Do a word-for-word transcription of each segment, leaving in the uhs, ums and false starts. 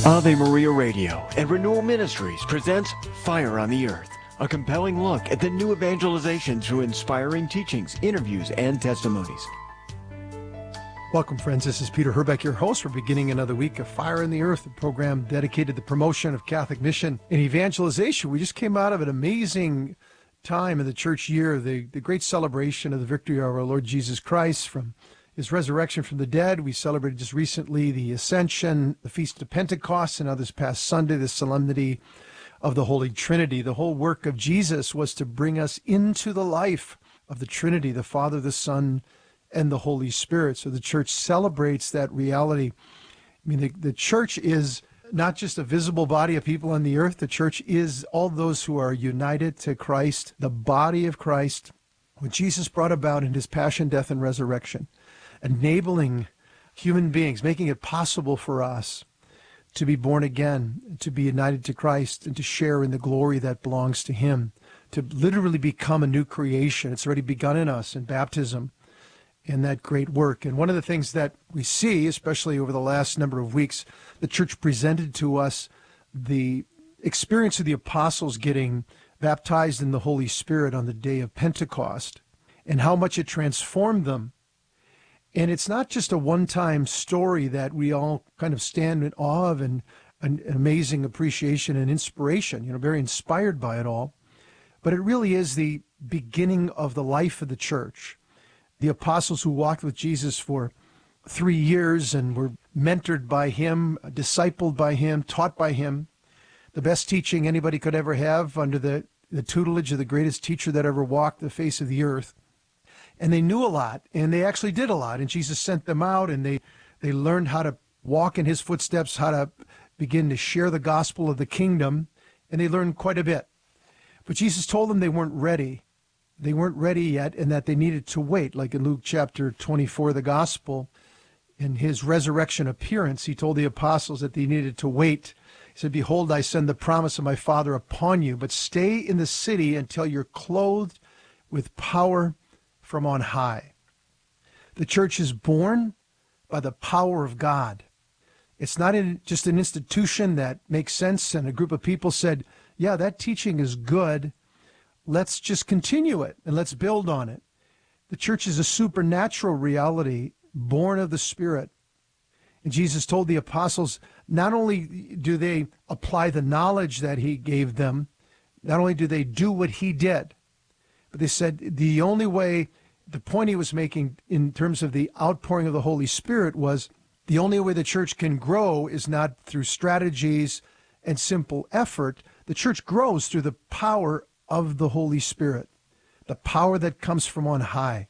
Ave Maria Radio and Renewal Ministries presents Fire on the Earth, a compelling look at the new evangelization through inspiring teachings, interviews, and testimonies. Welcome, friends. This is Peter Herbeck, your host. We're beginning another week of Fire on the Earth, a program dedicated to the promotion of Catholic mission and evangelization. We just came out of an amazing time in the church year, the, the great celebration of the victory of our Lord Jesus Christ from his resurrection from the dead. We celebrated just recently the Ascension, the Feast of Pentecost, and now this past Sunday, the Solemnity of the Holy Trinity. The whole work of Jesus was to bring us into the life of the Trinity, the Father, the Son, and the Holy Spirit. So the church celebrates that reality. I mean, the, the church is not just a visible body of people on the earth. The church is all those who are united to Christ, the body of Christ, what Jesus brought about in his passion, death, and resurrection, enabling human beings, making it possible for us to be born again, to be united to Christ, and to share in the glory that belongs to him, to literally become a new creation. It's already begun in us in baptism and that great work. And one of the things that we see, especially over the last number of weeks, the church presented to us the experience of the apostles getting baptized in the Holy Spirit on the day of Pentecost, and how much it transformed them. And it's not just a one-time story that we all kind of stand in awe of and an amazing appreciation and inspiration, you know, very inspired by it all. But it really is the beginning of the life of the church. The apostles who walked with Jesus for three years and were mentored by him, discipled by him, taught by him, the best teaching anybody could ever have under the, the tutelage of the greatest teacher that ever walked the face of the earth. And they knew a lot, and they actually did a lot. And Jesus sent them out, and they, they learned how to walk in his footsteps, how to begin to share the gospel of the kingdom, and they learned quite a bit. But Jesus told them they weren't ready. They weren't ready yet, and that they needed to wait. Like in Luke chapter twenty-four, the gospel, in his resurrection appearance, he told the apostles that they needed to wait. He said, "Behold, I send the promise of my Father upon you, but stay in the city until you're clothed with power from on high." The church is born by the power of God. It's not in just an institution that makes sense and a group of people said, yeah, that teaching is good. Let's just continue it and let's build on it. The church is a supernatural reality born of the Spirit. And Jesus told the apostles, not only do they apply the knowledge that he gave them, not only do they do what he did, but they said the only way, the point he was making in terms of the outpouring of the Holy Spirit was the only way the church can grow is not through strategies and simple effort. The church grows through the power of the Holy Spirit, the power that comes from on high.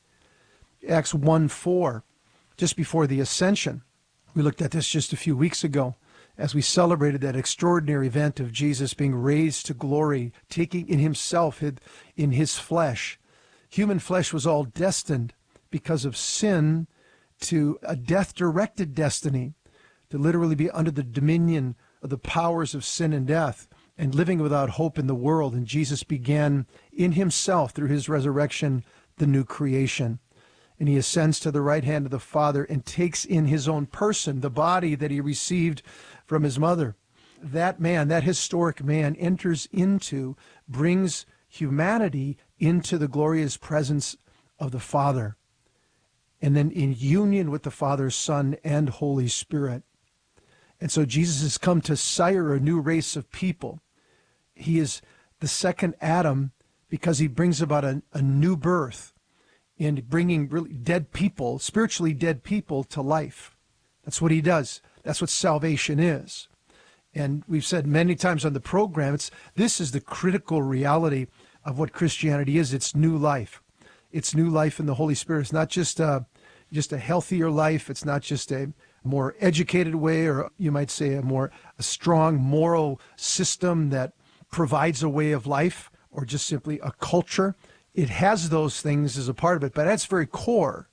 Acts one four, just before the Ascension, we looked at this just a few weeks ago, as we celebrated that extraordinary event of Jesus being raised to glory, taking in himself, in his flesh. Human flesh was all destined because of sin to a death-directed destiny, to literally be under the dominion of the powers of sin and death and living without hope in the world. And Jesus began in himself, through his resurrection, the new creation. And he ascends to the right hand of the Father and takes in his own person the body that he received from his mother. That man, that historic man, enters into, brings humanity into the glorious presence of the Father. And then in union with the Father, Son, and Holy Spirit. And so Jesus has come to sire a new race of people. He is the second Adam because he brings about a, a new birth in bringing really dead people, spiritually dead people, to life. That's what he does. That's what salvation is. And we've said many times on the program, it's this is the critical reality of what Christianity is. It's new life. It's new life in the Holy Spirit. It's not just a, just a healthier life. It's not just a more educated way, or you might say a more a strong moral system that provides a way of life, or just simply a culture. It has those things as a part of it, but at its very core,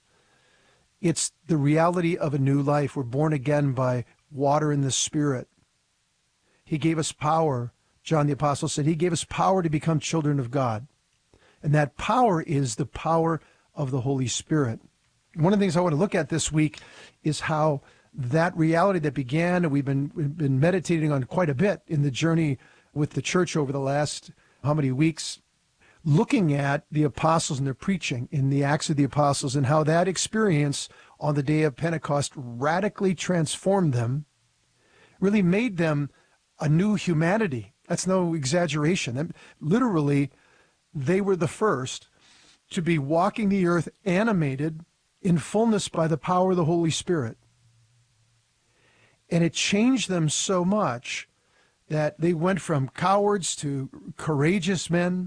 it's the reality of a new life. We're born again by water and the Spirit. He gave us power. John the Apostle said he gave us power to become children of God. And that power is the power of the Holy Spirit. One of the things I want to look at this week is how that reality that began, and we've been, we've been meditating on quite a bit in the journey with the church over the last how many weeks, looking at the apostles and their preaching in the Acts of the Apostles and how that experience on the day of Pentecost radically transformed them, really made them a new humanity. That's no exaggeration. And literally, they were the first to be walking the earth animated in fullness by the power of the Holy Spirit. And it changed them so much that they went from cowards to courageous men.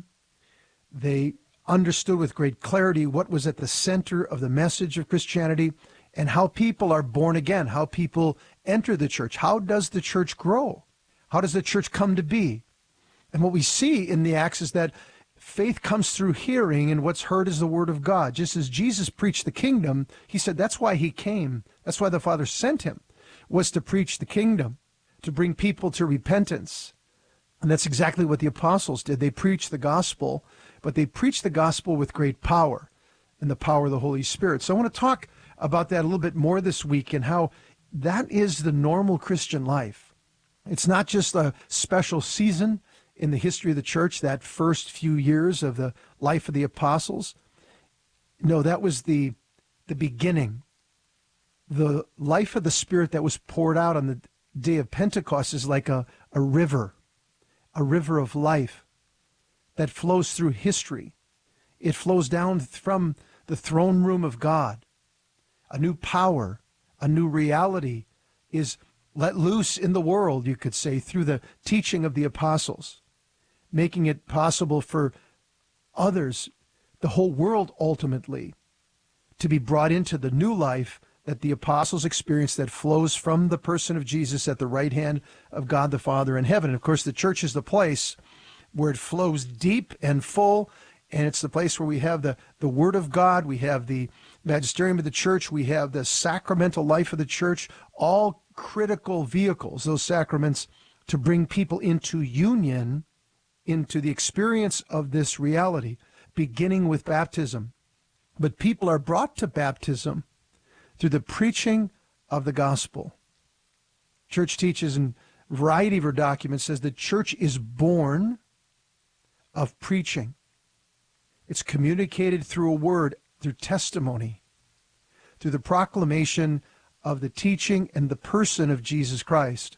They understood with great clarity what was at the center of the message of Christianity and how people are born again, how people enter the church. How does the church grow? How does the church come to be? And what we see in the Acts is that faith comes through hearing, and what's heard is the word of God. Just as Jesus preached the kingdom, he said that's why he came. That's why the Father sent him, was to preach the kingdom, to bring people to repentance. And that's exactly what the apostles did. They preached the gospel, but they preached the gospel with great power and the power of the Holy Spirit. So I want to talk about that a little bit more this week and how that is the normal Christian life. It's not just a special season in the history of the church, that first few years of the life of the apostles. No, that was the, the beginning. The life of the Spirit that was poured out on the day of Pentecost is like a, a river, a river of life that flows through history. It flows down from the throne room of God. A new power, a new reality is let loose in the world, you could say, through the teaching of the apostles, making it possible for others, the whole world ultimately, to be brought into the new life that the apostles experienced that flows from the person of Jesus at the right hand of God the Father in heaven. And of course, the church is the place where it flows deep and full, and it's the place where we have the, the Word of God, we have the magisterium of the church, we have the sacramental life of the church, all critical vehicles, those sacraments, to bring people into union, into the experience of this reality, beginning with baptism. But people are brought to baptism through the preaching of the gospel. Church teaches in a variety of her documents, says the church is born of preaching. It's communicated through a word, through testimony, through the proclamation of the teaching and the person of Jesus Christ.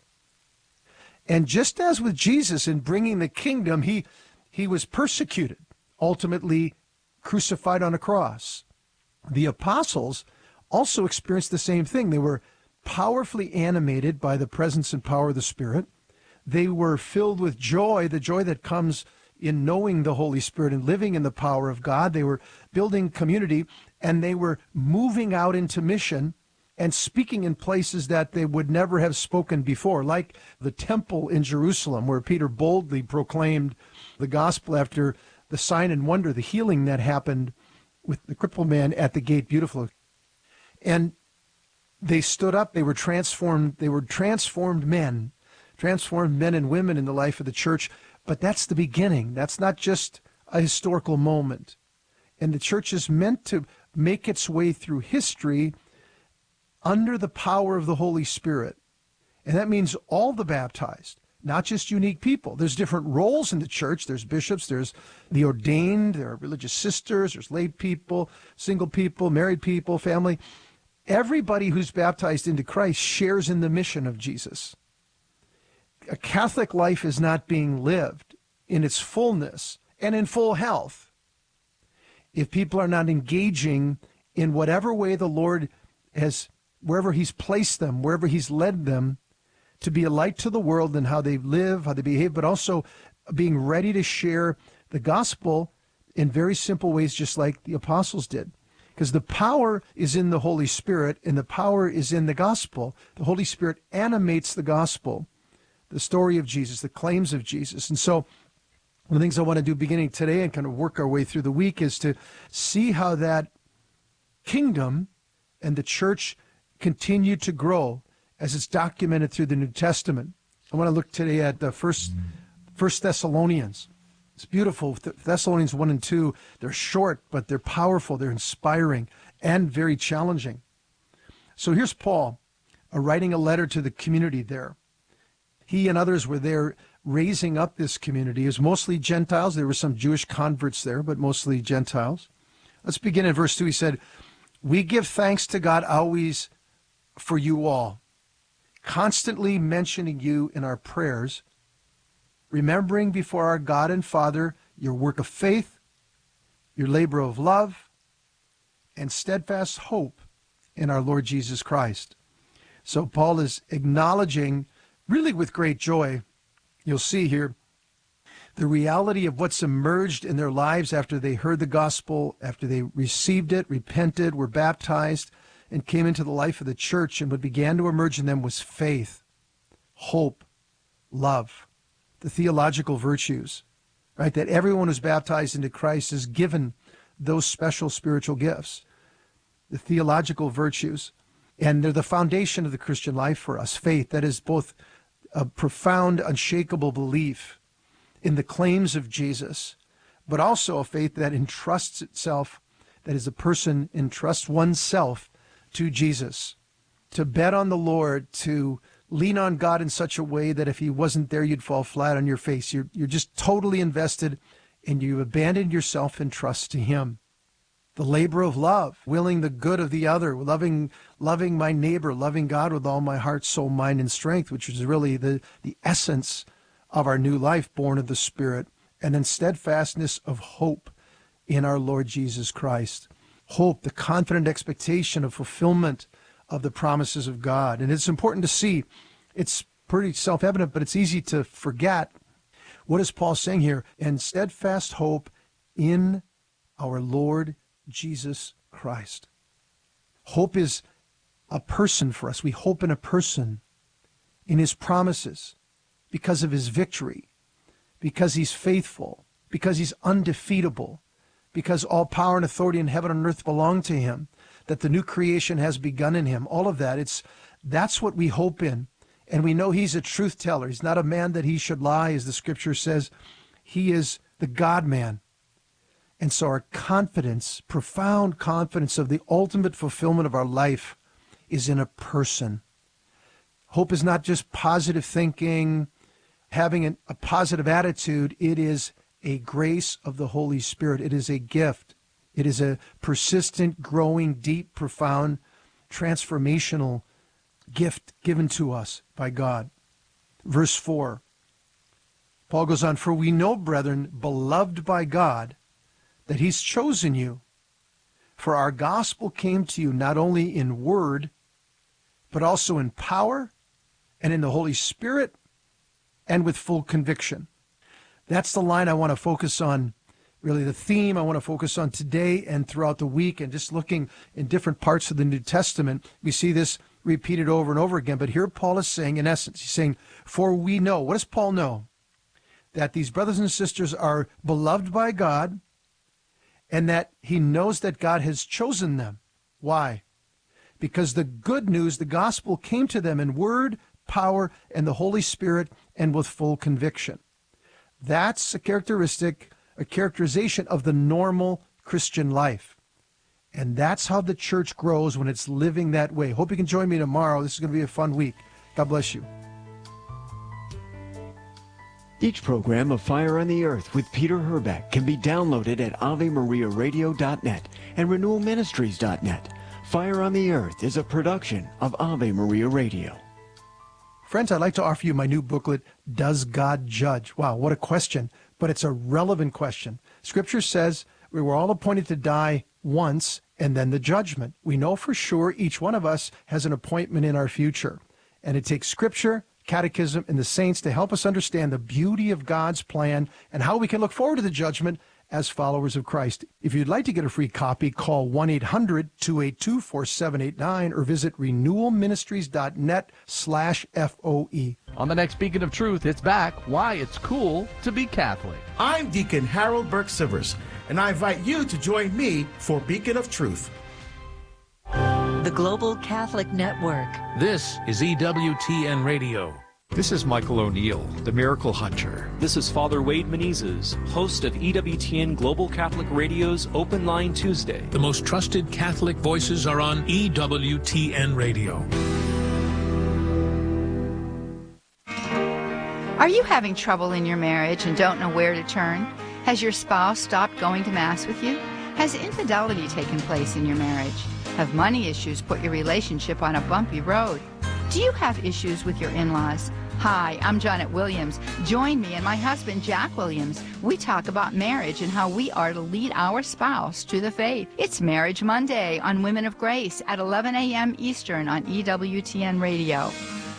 And just as with Jesus in bringing the kingdom, he, he was persecuted, ultimately crucified on a cross. The apostles also experienced the same thing. They were powerfully animated by the presence and power of the Spirit. They were filled with joy, the joy that comes in knowing the Holy Spirit and living in the power of God. They were building community, and they were moving out into mission and speaking in places that they would never have spoken before, like the temple in Jerusalem, where Peter boldly proclaimed the gospel after the sign and wonder, the healing that happened with the crippled man at the gate. Beautiful. And they stood up, they were transformed, they were transformed men, transformed men and women in the life of the church. But that's the beginning. That's not just a historical moment. And the church is meant to make its way through history under the power of the Holy Spirit. And that means all the baptized, not just unique people. There's different roles in the church. There's bishops, there's the ordained, there are religious sisters, there's lay people, single people, married people, family. Everybody who's baptized into Christ shares in the mission of Jesus. A Catholic life is not being lived in its fullness and in full health if people are not engaging in whatever way the Lord has, wherever he's placed them, wherever he's led them, to be a light to the world in how they live, how they behave, but also being ready to share the gospel in very simple ways, just like the apostles did. Because the power is in the Holy Spirit, and the power is in the gospel. The Holy Spirit animates the gospel, the story of Jesus, the claims of Jesus. And so one of the things I want to do beginning today and kind of work our way through the week is to see how that kingdom and the church continue to grow as it's documented through the New Testament. I want to look today at the first, first Thessalonians. It's beautiful. Thessalonians one and two, they're short, but they're powerful, they're inspiring, and very challenging. So here's Paul uh, writing a letter to the community there. He and others were there raising up this community. It was mostly Gentiles. There were some Jewish converts there, but mostly Gentiles. Let's begin in verse two. He said, "We give thanks to God always for you all, constantly mentioning you in our prayers, remembering before our God and Father your work of faith, your labor of love, and steadfast hope in our Lord Jesus Christ." So Paul is acknowledging, really with great joy, you'll see here, the reality of what's emerged in their lives after they heard the gospel, after they received it, repented, were baptized, and came into the life of the church. And what began to emerge in them was faith, hope, love, the theological virtues, right? That everyone who's baptized into Christ is given those special spiritual gifts, the theological virtues. And they're the foundation of the Christian life for us. Faith, that is both a profound, unshakable belief in the claims of Jesus, but also a faith that entrusts itself, that is, a person entrusts oneself to Jesus, to bet on the Lord, to lean on God in such a way that if he wasn't there, you'd fall flat on your face. You're, you're just totally invested, and you abandon yourself in trust to him. The labor of love, willing the good of the other, loving loving my neighbor, loving God with all my heart, soul, mind, and strength, which is really the, the essence of our new life, born of the Spirit. And then steadfastness of hope in our Lord Jesus Christ. Hope, the confident expectation of fulfillment of the promises of God. And it's important to see, it's pretty self-evident, but it's easy to forget. What is Paul saying here? And steadfast hope in our Lord Jesus Christ. Hope is a person for us. We hope in a person, in his promises, because of his victory, because he's faithful, because he's undefeatable, because all power and authority in heaven and earth belong to him, that the new creation has begun in him. All of that, it's that's what we hope in. And we know he's a truth teller. He's not a man that he should lie, as the scripture says. He is the God-man. And so our confidence, profound confidence of the ultimate fulfillment of our life is in a person. Hope is not just positive thinking, having an, a positive attitude. It is a grace of the Holy Spirit. It is a gift. It is a persistent, growing, deep, profound, transformational gift given to us by God. Verse four, Paul goes on, "For we know, brethren, beloved by God, that he's chosen you. For our gospel came to you not only in word, but also in power and in the Holy Spirit and with full conviction." That's the line I want to focus on, really the theme I want to focus on today and throughout the week, and just looking in different parts of the New Testament. We see this repeated over and over again, but here Paul is saying, in essence, he's saying, for we know. What does Paul know? That these brothers and sisters are beloved by God, and that he knows that God has chosen them. Why? Because the good news, the gospel, came to them in word, power, and the Holy Spirit, and with full conviction. That's a characteristic, a characterization of the normal Christian life. And that's how the church grows, when it's living that way. Hope you can join me tomorrow. This is going to be a fun week. God bless you. Each program of Fire on the Earth with Peter Herbeck can be downloaded at ave maria radio dot net and renewal ministries dot net. Fire on the Earth is a production of Ave Maria Radio. Friends, I'd like to offer you my new booklet, Does God Judge? Wow, what a question, but it's a relevant question. Scripture says we were all appointed to die once and then the judgment. We know for sure each one of us has an appointment in our future. And it takes Scripture, Catechism, and the saints to help us understand the beauty of God's plan and how we can look forward to the judgment as followers of Christ. If you'd like to get a free copy, call one eight hundred two eight two four seven eight nine or visit renewal ministries dot net slash F O E. On the next Beacon of Truth, it's back, Why It's Cool to Be Catholic. I'm Deacon Harold Burke-Sivers, and I invite you to join me for Beacon of Truth. The Global Catholic Network. This is E W T N Radio. This is Michael O'Neill, the Miracle Hunter. This is Father Wade Menezes, host of E W T N Global Catholic Radio's Open Line Tuesday. The most trusted Catholic voices are on E W T N Radio. Are you having trouble in your marriage and don't know where to turn? Has your spouse stopped going to Mass with you? Has infidelity taken place in your marriage? Have money issues put your relationship on a bumpy road? Do you have issues with your in-laws? Hi, I'm Janet Williams. Join me and my husband, Jack Williams. We talk about marriage and how we are to lead our spouse to the faith. It's Marriage Monday on Women of Grace at eleven a.m. Eastern on E W T N Radio.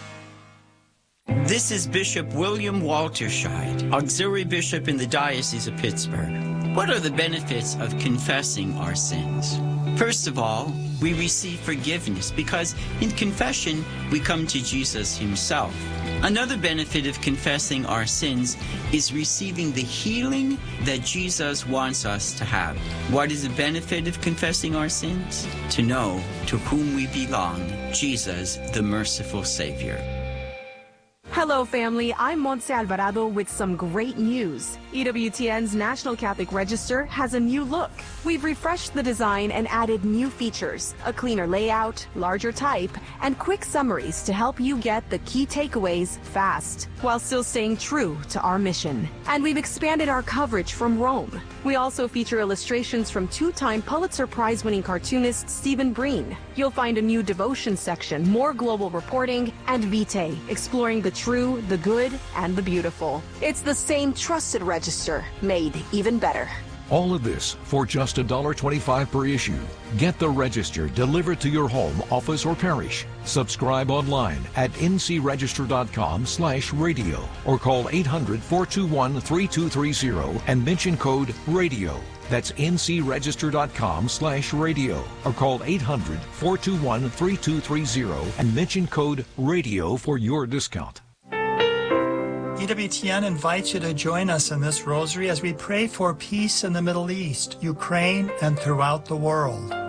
This is Bishop William Walterscheid, Auxiliary Bishop in the Diocese of Pittsburgh. What are the benefits of confessing our sins? First of all, we receive forgiveness because in confession we come to Jesus himself. Another benefit of confessing our sins is receiving the healing that Jesus wants us to have. What is the benefit of confessing our sins? To know to whom we belong, Jesus, the merciful Savior. Hello, family. I'm Montse Alvarado with some great news. E W T N's National Catholic Register has a new look. We've refreshed the design and added new features, a cleaner layout, larger type, and quick summaries to help you get the key takeaways fast, while still staying true to our mission. And we've expanded our coverage from Rome. We also feature illustrations from two-time Pulitzer Prize-winning cartoonist Stephen Breen. You'll find a new devotion section, more global reporting, and Vitae, exploring the true, the good, and the beautiful. It's the same trusted register, made even better. All of this for just one dollar twenty-five per issue. Get the Register delivered to your home, office, or parish. Subscribe online at n c register dot com slash radio or call eight hundred, four two one, three two three zero and mention code RADIO. That's n c register dot com slash radio or call eight hundred, four two one, three two three zero and mention code RADIO for your discount. E W T N invites you to join us in this rosary as we pray for peace in the Middle East, Ukraine, and throughout the world.